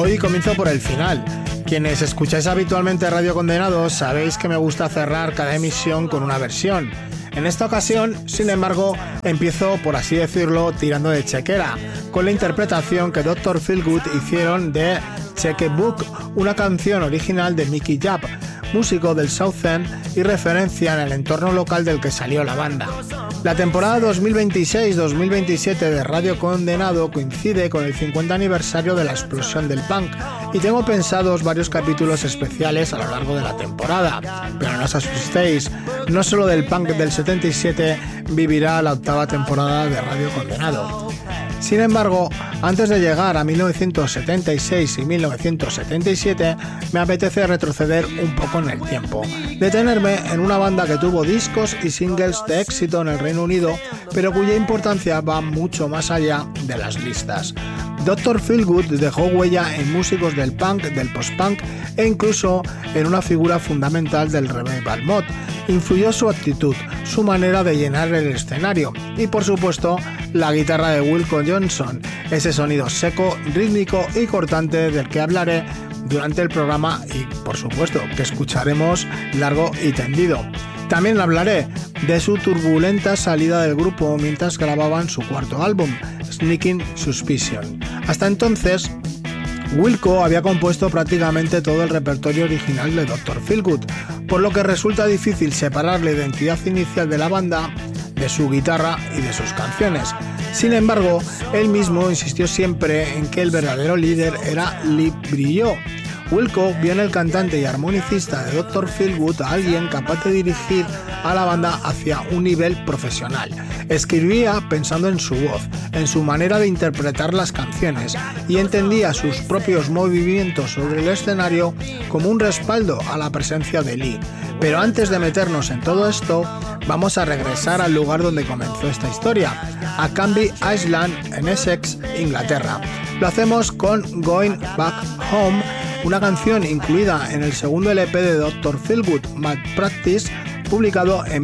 Hoy comienzo por el final. Quienes escucháis habitualmente Radio Condenados sabéis que me gusta cerrar cada emisión con una versión. En esta ocasión, sin embargo, empiezo, por así decirlo, tirando de chequera, con la interpretación que Dr. Feelgood hicieron de Checkbook, una canción original de Mickey Japp, músico del South End y referencia en el entorno local del que salió la banda. La temporada 2026-2027 de Radio Condenado coincide con el 50 aniversario de la explosión del punk y tengo pensados varios capítulos especiales a lo largo de la temporada. Pero no os asustéis, no solo del punk del 77 vivirá la octava temporada de Radio Condenado. Sin embargo, antes de llegar a 1976 y 1977, me apetece retroceder un poco en el tiempo, detenerme en una banda que tuvo discos y singles de éxito en el Reino Unido, pero cuya importancia va mucho más allá de las listas. Dr. Feelgood dejó huella en músicos del punk, del post-punk e incluso en una figura fundamental del revival mod. Influyó su actitud, su manera de llenar el escenario y, por supuesto, la guitarra de Wilco Johnson, ese sonido seco, rítmico y cortante del que hablaré durante el programa y, por supuesto, que escucharemos largo y tendido. También hablaré de su turbulenta salida del grupo mientras grababan su cuarto álbum, Sneaking Suspicion. Hasta entonces, Wilco había compuesto prácticamente todo el repertorio original de Dr. Feelgood, por lo que resulta difícil separar la identidad inicial de la banda de su guitarra y de sus canciones. Sin embargo, él mismo insistió siempre en que el verdadero líder era Lee Brillo. Wilco vio en el cantante y armonicista de Dr. Feelgood a alguien capaz de dirigir a la banda hacia un nivel profesional. Escribía pensando en su voz, en su manera de interpretar las canciones y entendía sus propios movimientos sobre el escenario como un respaldo a la presencia de Lee. Pero antes de meternos en todo esto, vamos a regresar al lugar donde comenzó esta historia, a Canby Island, en Essex, Inglaterra. Lo hacemos con Going Back Home, una canción incluida en el segundo LP de Dr. Feelgood, Malpractice, publicado en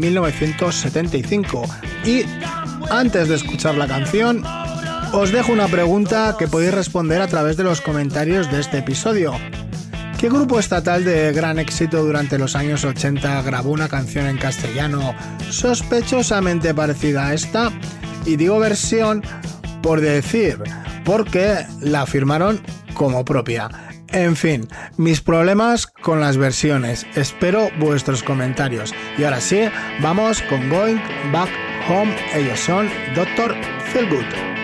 1975. Y antes de escuchar la canción, os dejo una pregunta que podéis responder a través de los comentarios de este episodio. ¿Qué grupo estatal de gran éxito durante los años 80 grabó una canción en castellano sospechosamente parecida a esta? Y digo versión por decir, porque la firmaron como propia. En fin, mis problemas con las versiones. Espero vuestros comentarios. Y ahora sí, vamos con Going Back Home. Ellos son Dr. Feelgood.